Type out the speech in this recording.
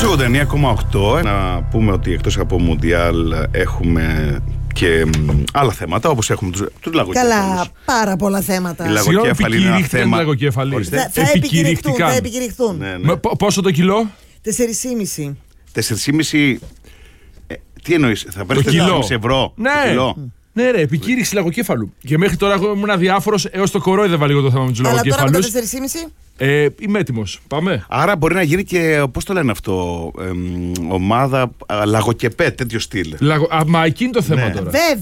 Όμως 89,8. Να πούμε ότι εκτός από Μουντιάλ έχουμε και άλλα θέματα, όπως έχουμε τους λαγοκέφαλους. Καλά, πάρα πολλά θέματα. Η λαγοκέφαλη είναι ένα θέμα. Θα επικηρυχθούν. Ναι. Πόσο το κιλό? 4,5. 4,5. Τι εννοείς, θα παίρνει 4,5 ευρώ? Ναι. Το κιλό. Ναι, ρε, επικήρυξη λαγοκέφαλου. Και μέχρι τώρα εγώ ήμουν αδιάφορος, έως το κορόιδευα λίγο το θέμα με τους λαγοκέφαλους. Αλλά τώρα με το 4,5. Είμαι έτοιμος. Πάμε. Άρα μπορεί να γίνει και, πώς το λένε αυτό, ομάδα λαγοκεπέ, τέτοιο στυλ. Μα εκεί είναι το θέμα Ναι. τώρα.